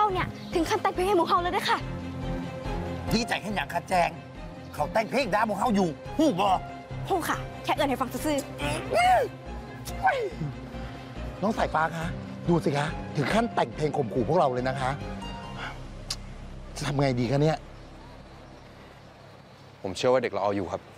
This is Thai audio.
เนี่ยถึงขั้นแต่งเพลงให้หมูเฮาเลยได้ค่ะดีใจแค่อย่างขาแจงเขาแต่งเพลงด่าหมูเฮาอยู่ฮู้บ่ฮู้ค่ะแค่เอิ้นให้ฟังซื่อน้องสายฟ้าคะดูสิคะถึงขั้นแต่งเพลงข่มขู่พวกเราเลยนะคะจะทำไงดีคะเนี่ยผมเชื่อว่าเด็กเราเอาอยู่ครับ